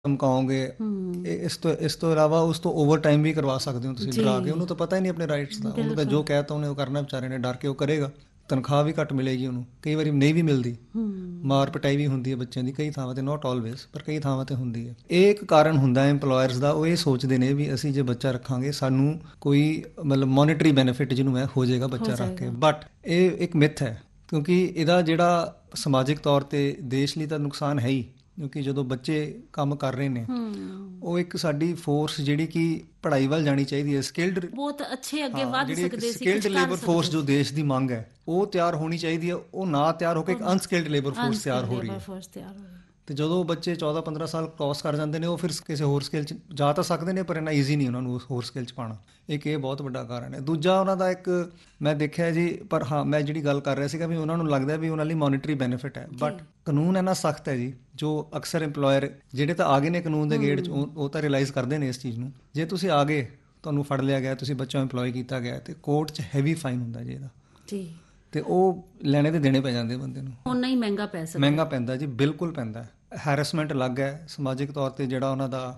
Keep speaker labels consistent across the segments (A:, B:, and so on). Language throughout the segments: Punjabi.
A: ਧਮਕਾਓਗੇ। ਇਸ ਤੋਂ ਇਲਾਵਾ ਉਸ ਤੋਂ ਓਵਰ ਟਾਈਮ ਵੀ ਕਰਵਾ ਸਕਦੇ ਹੋ ਤੁਸੀਂ ਡਰਾ ਕੇ। ਉਹਨੂੰ ਤਾਂ ਪਤਾ ਹੀ ਨਹੀਂ ਆਪਣੇ ਰਾਈਟਸ ਦਾ, ਉਹਨੂੰ ਤਾਂ ਜੋ ਕਹਿ ਤਾ ਉਹਨੇ ਉਹ ਕਰਨਾ, ਵਿਚਾਰੇ ਨੇ ਡਰ ਕੇ ਉਹ ਕਰੇਗਾ। ਤਨਖਾਹ ਵੀ ਘੱਟ ਮਿਲੇਗੀ ਉਹਨੂੰ, ਕਈ ਵਾਰੀ ਨਹੀਂ ਵੀ ਮਿਲਦੀ, ਮਾਰ ਪਿਟਾਈ ਵੀ ਹੁੰਦੀ ਹੈ ਬੱਚਿਆਂ ਦੀ ਕਈ ਥਾਵਾਂ 'ਤੇ, ਨੋਟ ਆਲਵੇਜ਼ ਪਰ ਕਈ ਥਾਵਾਂ 'ਤੇ ਹੁੰਦੀ ਹੈ। ਇਹ ਇੱਕ ਕਾਰਨ ਹੁੰਦਾ ਇੰਪਲੋਇਰਸ ਦਾ, ਉਹ ਇਹ ਸੋਚਦੇ ਨੇ ਵੀ ਅਸੀਂ ਜੇ ਬੱਚਾ ਰੱਖਾਂਗੇ ਸਾਨੂੰ ਕੋਈ ਮਤਲਬ ਮੋਨੀਟਰੀ ਬੈਨੀਫਿਟ ਜਿਹਨੂੰ ਹੈ ਹੋ ਜਾਏਗਾ ਬੱਚਾ ਰੱਖ ਕੇ, ਬਟ ਇਹ ਇੱਕ ਮਿਥ ਹੈ, ਕਿਉਂਕਿ ਇਹਦਾ ਜਿਹੜਾ ਸਮਾਜਿਕ ਤੌਰ 'ਤੇ ਦੇਸ਼ ਲਈ ਤਾਂ ਨੁਕਸਾਨ ਹੈ ਹੀ, ਕਿਉਂਕਿ ਜਦੋਂ ਬੱਚੇ ਕੰਮ ਕਰ ਰਹੇ ਨੇ ਉਹ ਇੱਕ ਸਾਡੀ ਫੋਰਸ ਜਿਹੜੀ ਕਿ ਪੜ੍ਹਾਈ ਵੱਲ ਜਾਣੀ ਚਾਹੀਦੀ ਹੈ, ਸਕਿਲਡ
B: ਬਹੁਤ ਅੱਛੇ ਅੱਗੇ ਵਧ ਸਕਦੇ ਸੀ,
A: ਸਕਿਲਡ ਲੇਬਰ ਫੋਰਸ ਜੋ ਦੇਸ਼ ਦੀ ਮੰਗ ਹੈ ਉਹ ਤਿਆਰ ਹੋਣੀ ਚਾਹੀਦੀ ਹੈ, ਉਹ ਨਾ ਤਿਆਰ ਹੋ ਕੇ ਇੱਕ ਅਨਸਕਿਲਡ ਲੇਬਰ ਫੋਰਸ ਤਿਆਰ ਹੋ ਰਹੀ ਹੈ। ਤੇ ਜਦੋਂ ਬੱਚੇ 14-15 ਸਾਲ ਕ੍ਰੋਸ ਕਰ ਜਾਂਦੇ ਨੇ ਉਹ ਫਿਰ ਕਿਸੇ ਹੋਰ ਸਕੇਲ 'ਚ ਜਾ ਤਾਂ ਸਕਦੇ ਨੇ, ਪਰ ਇੰਨਾ ਈਜ਼ੀ ਨਹੀਂ ਉਹਨਾਂ ਨੂੰ ਉਸ ਹੋਰ ਸਕੇਲ 'ਚ ਪਾਉਣਾ। ਇੱਕ ਇਹ ਬਹੁਤ ਵੱਡਾ ਕਾਰਨ ਹੈ। ਦੂਜਾ ਉਹਨਾਂ ਦਾ ਇੱਕ ਮੈਂ ਦੇਖਿਆ ਜੀ, ਪਰ ਹਾਂ ਮੈਂ ਜਿਹੜੀ ਗੱਲ ਕਰ ਰਿਹਾ ਸੀਗਾ ਵੀ ਉਹਨਾਂ ਨੂੰ ਲੱਗਦਾ ਵੀ ਉਹਨਾਂ ਲਈ ਮੋਨੀਟਰੀ ਬੈਨੀਫਿਟ ਹੈ, ਬਟ ਕਾਨੂੰਨ ਇੰਨਾ ਸਖਤ ਹੈ ਜੀ, ਜੋ ਅਕਸਰ ਇੰਪਲੋਇਰ ਜਿਹੜੇ ਤਾਂ ਆ ਗਏ ਨੇ ਕਾਨੂੰਨ ਦੇ ਗੇੜ 'ਚ ਉਹ ਤਾਂ ਰਿਅਲਾਈਜ਼ ਕਰਦੇ ਨੇ ਇਸ ਚੀਜ਼ ਨੂੰ। ਜੇ ਤੁਸੀਂ ਆ ਗਏ, ਤੁਹਾਨੂੰ ਫੜ ਲਿਆ ਗਿਆ, ਤੁਸੀਂ ਬੱਚਾ ਇੰਪਲੋਏ ਕੀਤਾ ਗਿਆ ਤੇ ਕੋਰਟ 'ਚ ਹੈਵੀ ਫਾਈਨ ਹੁੰਦਾ ਜੀ ਇਹਦਾ, ਤੇ ਉਹ ਲੈਣੇ ਤੇ ਦੇਣੇ ਪੈ ਜਾਂਦੇ ਬੰਦੇ ਨੂੰ, ਉਹਨਾਂ ਹੀ ਮਹਿੰਗਾ ਪੈਂਦਾ ਜੀ, ਬਿਲਕੁਲ ਪੈਂਦਾ। ਹੈਰੈਸਮੈਂਟ ਅਲੱਗ ਹੈ, ਸਮਾਜਿਕ ਤੌਰ ਤੇ ਜਿਹੜਾ ਉਹਨਾਂ ਦਾ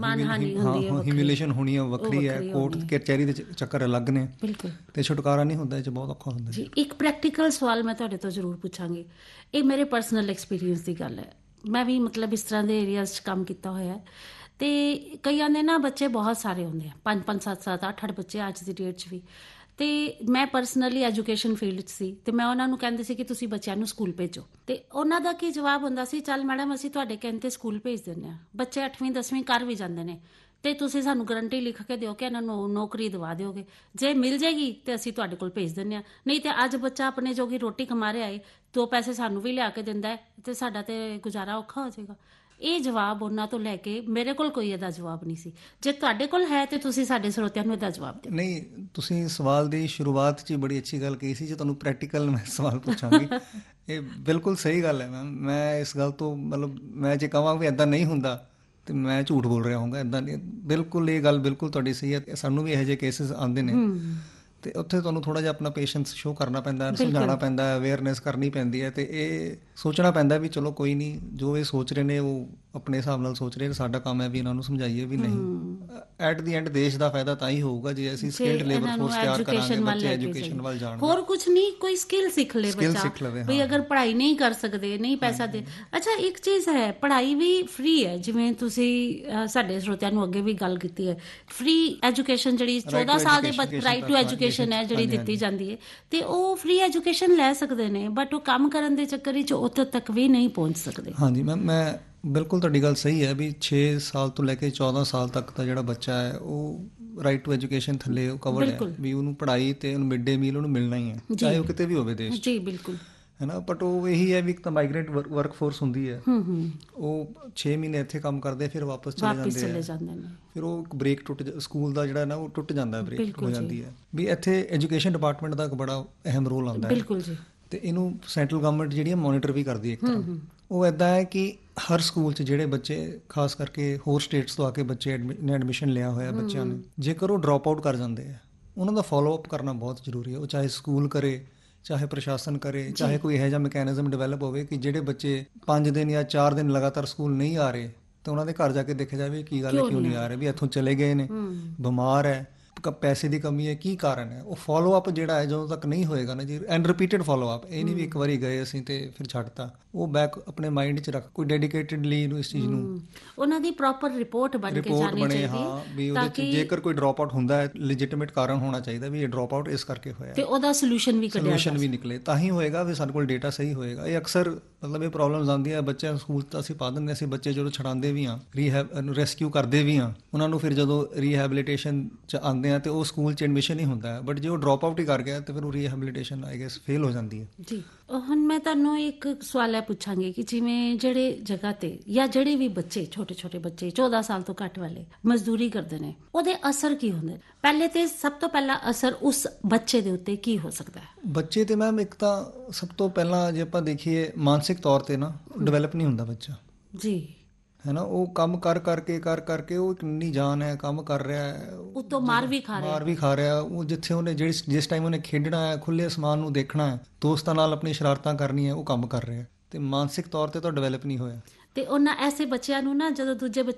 A: ਹਿਊਮਿਲੇਸ਼ਨ ਹੋਣੀ ਹੈ ਵੱਖਰੀ ਹੈ, ਕੋਰਟ ਕਚਹਿਰੀ ਦੇ ਚੱਕਰ ਅਲੱਗ ਨੇ, ਤੇ ਛੁਟਕਾਰਾ ਨਹੀਂ ਹੁੰਦਾ, ਇਹ 'ਚ ਬਹੁਤ ਔਖਾ ਹੁੰਦਾ ਜੀ।
B: ਇੱਕ ਪ੍ਰੈਕਟੀਕਲ ਸਵਾਲ ਮੈਂ ਤੁਹਾਡੇ ਤੋਂ ਜ਼ਰੂਰ ਪੁੱਛਾਂਗੀ, ਇਹ ਮੇਰੇ ਪਰਸਨਲ ਐਕਸਪੀਰੀਅੰਸ ਦੀ ਗੱਲ ਹੈ। ਮੈਂ ਵੀ ਮਤਲਬ ਇਸ ਤਰ੍ਹਾਂ ਦੇ ਏਰੀਆਜ਼ 'ਚ ਕੰਮ ਕੀਤਾ ਹੋਇਆ ਹੈ, ਤੇ ਕਈਆਂ ਦੇ ਨਾ ਬੱਚੇ ਬਹੁਤ ਸਾਰੇ ਹੁੰਦੇ ਆ, 5-5 7-7 8-8 ਬੱਚੇ ਅੱਜ ਦੀ ਡੇਟ 'ਚ ਵੀ। ਤੇ ਮੈਂ ਪਰਸਨਲੀ ਐਜੂਕੇਸ਼ਨ ਫੀਲਡ 'ਚ ਸੀ, ਤੇ ਮੈਂ ਉਹਨਾਂ ਨੂੰ ਕਹਿੰਦੀ ਸੀ ਕਿ ਤੁਸੀਂ ਬੱਚਿਆਂ ਨੂੰ ਸਕੂਲ ਭੇਜੋ, ਤੇ ਉਹਨਾਂ ਦਾ ਕੀ ਜਵਾਬ ਹੁੰਦਾ ਸੀ, ਚੱਲ ਮੈਡਮ ਅਸੀਂ ਤੁਹਾਡੇ ਕਹਿਣ 'ਤੇ ਸਕੂਲ ਭੇਜ ਦਿੰਦੇ ਹਾਂ, ਬੱਚੇ 8ਵੀਂ 10ਵੀਂ ਕਰ ਵੀ ਜਾਂਦੇ ਨੇ, ਤੇ ਤੁਸੀਂ ਸਾਨੂੰ ਗਰੰਟੀ ਲਿਖ ਕੇ ਦਿਓ ਕਿ ਇਹਨਾਂ ਨੂੰ ਨੌਕਰੀ ਦਵਾ ਦਿਓਗੇ, ਜੇ ਮਿਲ ਜਾਏਗੀ ਤੇ ਅਸੀਂ ਤੁਹਾਡੇ ਕੋਲ ਭੇਜ ਦਿੰਦੇ ਹਾਂ, ਨਹੀਂ ਤੇ ਅੱਜ ਬੱਚਾ ਆਪਣੇ ਜੋਗੀ ਰੋਟੀ ਕਮਾ ਰਿਹਾ ਹੈ, 2 ਪੈਸੇ ਸਾਨੂੰ ਵੀ ਲਿਆ ਕੇ ਦਿੰਦਾ ਹੈ, ਤੇ ਸਾਡਾ ਤੇ ਗੁਜ਼ਾਰਾ ਔਖਾ ਹੋ ਜਾਏਗਾ। ਇਹ ਜਵਾਬ ਉਹਨਾਂ ਤੋਂ ਲੈ ਕੇ ਮੇਰੇ ਕੋਲ ਕੋਈ ਇਹਦਾ ਜਵਾਬ ਨਹੀਂ ਸੀ। ਜੇ ਤੁਹਾਡੇ ਕੋਲ ਹੈ ਤੇ ਤੁਸੀਂ ਸਾਡੇ ਸਰੋਤਿਆਂ ਨੂੰ ਇਹਦਾ ਜਵਾਬ ਦਿਓ।
A: ਨਹੀਂ, ਤੁਸੀਂ ਸਵਾਲ ਦੀ ਸ਼ੁਰੂਆਤ 'ਚ ਹੀ ਬੜੀ ਅੱਛੀ ਗੱਲ ਕਹੀ ਸੀ, ਜੇ ਤੁਹਾਨੂੰ ਪ੍ਰੈਕਟੀਕਲ ਮੈਂ ਸਵਾਲ ਪੁੱਛਾਂਗੀ ਇਹ ਬਿਲਕੁਲ ਸਹੀ ਗੱਲ ਹੈ ਮੈਮ। ਮੈਂ ਇਸ ਗੱਲ ਤੋਂ ਮਤਲਬ ਮੈਂ ਜੇ ਕਹਾਂ ਵੀ ਇੱਦਾਂ ਨਹੀਂ ਹੁੰਦਾ ਤੇ ਮੈਂ ਝੂਠ ਬੋਲ ਰਿਹਾ ਹੋਊਗਾ, ਇੱਦਾਂ ਨਹੀਂ, ਬਿਲਕੁਲ ਇਹ ਗੱਲ ਬਿਲਕੁਲ ਤੁਹਾਡੀ ਸਹੀ ਹੈ। ਸਾਨੂੰ ਵੀ ਇਹੋ ਜਿਹੇ ਕੇਸਿਸ ਆਉਂਦੇ ਨੇ, ਤੇ ਉੱਥੇ ਤੁਹਾਨੂੰ ਥੋੜ੍ਹਾ ਜਿਹਾ ਆਪਣਾ ਪੇਸ਼ੈਂਸ ਸ਼ੋਅ ਕਰਨਾ ਪੈਂਦਾ, ਸਮਝਾਉਣਾ ਪੈਂਦਾ, ਅਵੇਅਰਨੈਸ ਕਰਨੀ ਪੈਂਦੀ ਹੈ, ਤੇ ਇਹ ਸੋਚਣਾ ਪੈਂਦਾ ਵੀ ਚਲੋ ਕੋਈ ਨਹੀਂ, ਜੋ ਇਹ ਸੋਚ ਰਹੇ ਨੇ ਉਹ ਆਪਣੇ ਹਿਸਾਬ ਨਾਲ ਸੋਚ ਰਹੇ ਨੇ, ਸਾਡਾ ਕੰਮ ਹੈ ਵੀ ਇਹਨਾਂ ਨੂੰ ਸਮਝਾਈਏ ਵੀ ਨਹੀਂ। ਐਟ ਦੀ ਐਂਡ ਦੇਸ਼ ਦਾ ਫਾਇਦਾ ਤਾਂ ਹੀ ਹੋਊਗਾ ਜੇ ਅਸੀਂ ਸਕਿਲਡ ਲੇਬਰ ਫੋਰਸ ਤਿਆਰ ਕਰਾਂਗੇ, ਬੱਚੇ ਐਜੂਕੇਸ਼ਨ ਵੱਲ ਜਾਣਗੇ।
B: ਹੋਰ ਕੁਝ ਨਹੀਂ, ਕੋਈ ਸਕਿੱਲ ਸਿੱਖ ਲੇ ਬੱਚਾ, ਵੀ ਅਗਰ ਪੜ੍ਹਾਈ ਨਹੀਂ ਕਰ ਸਕਦੇ, ਨਹੀਂ ਪੈਸਾ ਦੇ। ਅੱਛਾ, ਇੱਕ ਚੀਜ਼ ਹੈ, ਪੜ੍ਹਾਈ ਵੀ ਫ੍ਰੀ ਹੈ, ਜਿਵੇਂ ਤੁਸੀਂ ਸਾਡੇ ਸਰੋਤਿਆਂ ਨੂੰ ਅੱਗੇ ਵੀ ਗੱਲ ਕੀਤੀ ਹੈ, ਫ੍ਰੀ ਐਜੂਕੇਸ਼ਨ ਜਿਹੜੀ 14 ਸਾਲ ਦੇ ਰਾਈਟ ਟੂ ਐਜੂਕੇਸ਼ਨ ਹੈ ਜਿਹੜੀ ਦਿੱਤੀ ਜਾਂਦੀ ਹੈ, ਤੇ ਉਹ ਫ੍ਰੀ ਐਜੂਕੇਸ਼ਨ ਲੈ ਸਕਦੇ ਨੇ, ਬਟ ਉਹ ਕੰਮ ਕਰਨ ਦੇ ਚੱਕਰ ਵਿੱਚ ਉੱਥੇ ਤੱਕ ਵੀ ਨਹੀਂ ਪਹੁੰਚ ਸਕਦੇ।
A: ਹਾਂਜੀ ਮੈਮ, ਮੈਂ ਬਿਲਕੁਲ ਤੁਹਾਡੀ ਗੱਲ ਸਹੀ ਹੈ ਵੀ 6 ਸਾਲ ਤੋਂ ਲੈ ਕੇ 14 ਸਾਲ ਤੱਕ ਦਾ ਜਿਹੜਾ ਬੱਚਾ ਹੈ ਉਹ ਰਾਈਟ ਟੂ ਐਜੂਕੇਸ਼ਨ ਥੱਲੇ ਉਹ ਕਵਰਡ ਹੈ, ਵੀ ਉਹਨੂੰ ਪੜ੍ਹਾਈ ਤੇ ਉਹਨੂੰ ਮਿਡ ਡੇ ਮੀਲ ਉਹਨੂੰ ਮਿਲਣਾ ਹੀ ਹੈ, ਚਾਹੇ ਉਹ ਕਿਤੇ ਵੀ ਹੋਵੇ ਦੇਸ਼ 'ਚ। ਜੀ ਬਿਲਕੁਲ, ਹੈ ਨਾ। ਬਟ ਉਹ ਇਹੀ ਹੈ ਵੀ ਇੱਕ ਤਾਂ ਮਾਈਗ੍ਰੇਟ ਵਰਕ ਫੋਰਸ ਹੁੰਦੀ ਹੈ, ਉਹ 6 ਮਹੀਨੇ ਇੱਥੇ ਕੰਮ ਕਰਦੇ, ਫਿਰ ਵਾਪਸ ਚਲੇ ਜਾਂਦੇ ਨੇ, ਫਿਰ ਉਹ ਇੱਕ ਬ੍ਰੇਕ ਸਕੂਲ ਦਾ ਜਿਹੜਾ ਨਾ ਉਹ ਟੁੱਟ ਜਾਂਦਾ, ਬ੍ਰੇਕ ਹੋ ਜਾਂਦੀ ਹੈ। ਵੀ ਇੱਥੇ ਐਜੂਕੇਸ਼ਨ ਡਿਪਾਰਟਮੈਂਟ ਦਾ ਇੱਕ ਬੜਾ ਅਹਿਮ ਰੋਲ ਆਉਂਦਾ ਹੈ। ਬਿਲਕੁਲ ਜੀ। ਤੇ ਇਹਨੂੰ ਸੈਂਟਰਲ ਗਵਰਨਮੈਂਟ ਜਿਹੜੀ ਹੈ ਮੋਨੀਟਰ ਵੀ ਕਰਦੀ ਹੈ ਇੱਕ ਤਰ੍ਹਾਂ। ਉਹ ਇੱਦਾਂ ਹੈ ਕਿ ਹਰ ਸਕੂਲ 'ਚ ਜਿਹੜੇ ਬੱਚੇ ਖਾਸ ਕਰਕੇ ਹੋਰ ਸਟੇਟਸ ਤੋਂ ਆ ਕੇ ਬੱਚੇ ਨੇ ਐਡਮਿਸ਼ਨ ਲਿਆ ਹੋਇਆ ਬੱਚਿਆਂ ਨੇ, ਜੇਕਰ ਉਹ ਡਰੋਪ ਆਊਟ ਕਰ ਜਾਂਦੇ ਆ, ਉਹਨਾਂ ਦਾ ਫੋਲੋ ਅਪ ਕਰਨਾ ਬਹੁਤ ਜ਼ਰੂਰੀ ਹੈ। ਉਹ ਚਾਹੇ ਸਕੂਲ ਕਰੇ, ਚਾਹੇ ਪ੍ਰਸ਼ਾਸਨ ਕਰੇ, ਚਾਹੇ ਕੋਈ ਇਹੋ ਜਿਹਾ ਮੈਕੈਨਿਜ਼ਮ ਡਿਵੈਲਪ ਹੋਵੇ ਕਿ ਜਿਹੜੇ ਬੱਚੇ 5 ਦਿਨ ਜਾਂ 4 ਦਿਨ ਲਗਾਤਾਰ ਸਕੂਲ ਨਹੀਂ ਆ ਰਹੇ, ਤਾਂ ਉਹਨਾਂ ਦੇ ਘਰ ਜਾ ਕੇ ਦੇਖਿਆ ਜਾਵੇ ਕੀ ਗੱਲ ਹੈ, ਕਿਉਂ ਨਹੀਂ ਆ ਰਹੇ, ਵੀ ਇੱਥੋਂ ਚਲੇ ਗਏ ਨੇ, ਬਿਮਾਰ ਹੈ, ਪੈਸੇ ਦੀ ਕਮੀ ਹੈ, ਕੀ ਕਾਰਨ ਹੈ। ਉਹ ਫੋਲੋ ਅਪ ਜਿਹੜਾ ਹੈ ਜਦੋਂ ਤੱਕ ਨਹੀਂ ਹੋਏਗਾ ਨਾ ਜੀ, ਐਂਡ ਰਿਪੀਟਡ ਫੋਲੋ ਅਪ, ਇਹ ਨਹੀਂ ਵੀ ਇੱਕ ਵਾਰੀ ਗਏ ਅਸੀਂ ਤੇ ਫਿਰ ਛੱਡਤਾ, ਉਹ ਬੈਕ ਆਪਣੇ ਮਾਈਂਡ 'ਚ ਰੱਖ, ਕੋਈ ਡੈਡੀਕੇਟਡਲੀ ਇਸ ਚੀਜ਼ ਨੂੰ
B: ਉਹਨਾਂ ਦੀ ਪ੍ਰੋਪਰ ਰਿਪੋਰਟ ਬਣੇ,
A: ਹਾਂ, ਵੀ ਉਹਦੇ 'ਚ ਜੇਕਰ ਕੋਈ ਡਰੋਪ ਆਊਟ ਹੁੰਦਾ ਹੈ, ਲੈਜਿਟੀਮੇਟ ਕਾਰਨ ਹੋਣਾ ਚਾਹੀਦਾ ਵੀ ਇਹ ਡਰੋਪ ਆਊਟ ਇਸ ਕਰਕੇ ਹੋਇਆ, ਤੇ ਉਹਦਾ ਸੋਲੂਸ਼ਨ ਵੀ ਨਿਕਲੇ, ਤਾਂ ਹੀ ਹੋਏਗਾ ਵੀ ਸਾਡੇ ਕੋਲ ਡੇਟਾ ਸਹੀ ਹੋਏਗਾ। ਇਹ ਅਕਸਰ ਮਤਲਬ ਇਹ ਪ੍ਰੋਬਲਮਸ ਆਉਂਦੀਆਂ, ਬੱਚਿਆਂ ਨੂੰ ਸਕੂਲ ਤਾਂ ਅਸੀਂ ਪਾ ਦਿੰਦੇ, ਅਸੀਂ ਬੱਚੇ ਜਦੋਂ ਛਡਾਉਂਦੇ ਵੀ ਹਾਂ, ਰੈਸਕਿਊ ਕਰਦੇ ਵੀ ਹਾਂ, ਉਹਨਾਂ ਨੂੰ ਫਿਰ ਜਦੋਂ ਰੀਹੈਬਲੀਟੇਸ਼ਨ 'ਚ ਆਉਂਦੇ ਆ ਤੇ ਉਹ ਸਕੂਲ 'ਚ ਐਡਮਿਸ਼ਨ ਹੀ ਹੁੰਦਾ ਹੈ, ਬਟ ਜੇ ਉਹ ਡਰੋਪ ਆਊਟ ਹੀ ਕਰ ਗਿਆ ਤੇ ਫਿਰ ਉਹ ਰੀਹੈਬਲੀਟੇਸ਼ਨ ਆਈ ਗੈਸ ਫੇਲ ਹੋ ਜਾਂਦੀ ਹੈ। ਜੀ, ਹੁਣ ਮੈਂ ਤੁਹਾਨੂੰ ਇੱਕ ਸਵਾਲ ਹੈ ਪੁੱਛਾਂਗੀ ਕਿ ਜਿਵੇਂ ਜਿਹੜੇ ਜਗ੍ਹਾ ਤੇ ਜਾਂ ਜਿਹੜੇ ਵੀ ਬੱਚੇ ਛੋਟੇ ਬੱਚੇ 14 ਸਾਲ ਤੋਂ ਘੱਟ ਵਾਲੇ ਮਜ਼ਦੂਰੀ ਕਰਦੇ ਨੇ, ਉਹਦੇ ਅਸਰ ਕੀ ਹੁੰਦੇ? ਪਹਿਲੇ ਤੇ ਸਭ ਤੋਂ ਪਹਿਲਾਂ ਅਸਰ ਉਸ ਬੱਚੇ ਦੇ ਉੱਤੇ ਕੀ ਹੋ ਸਕਦਾ ਹੈ? ਬੱਚੇ ਤੇ ਮੈਮ ਇੱਕ ਤਾਂ ਸਭ ਤੋਂ ਪਹਿਲਾਂ ਜੇ ਆਪਾਂ ਦੇਖੀਏ ਮਾਨਸਿਕ ਤੌਰ ਤੇ ਨਾ ਡਿਵੈਲਪ ਨਹੀਂ ਹੁੰਦਾ ਬੱਚਾ ਜੀ, ਹੈ ਨਾ। ਉਹ ਕੰਮ ਕਰ ਕਰਕੇ ਉਹ ਕਿੰਨੀ ਜਾਨ ਹੈ, ਕੰਮ ਕਰ ਰਿਹਾ ਹੈ, ਉੱਤੋਂ ਮਾਰ ਵੀ ਖਾ ਰਿਹਾ। ਉਹ ਜਿੱਥੇ ਉਹਨੇ ਜਿਸ ਟਾਈਮ ਉਹਨੇ ਖੇਡਣਾ ਹੈ, ਖੁੱਲ੍ਹੇ ਅਸਮਾਨ ਨੂੰ ਦੇਖਣਾ ਹੈ, ਦੋਸਤਾਂ ਨਾਲ ਆਪਣੀ ਸ਼ਰਾਰਤਾਂ ਕਰਨੀਆਂ, ਉਹ ਕੰਮ ਕਰ ਰਿਹਾ, ਤੇ ਮਾਨਸਿਕ ਤੌਰ ਤੇ ਤਾਂ ਡਿਵੈਲਪ ਨਹੀਂ ਹੋਇਆ। ਤੇ ਉਹਨਾਂ ਐਸੇ ਬੱਚਿਆਂ ਨੂੰ ਨਾ ਜਦੋਂ ਦੂਜੇ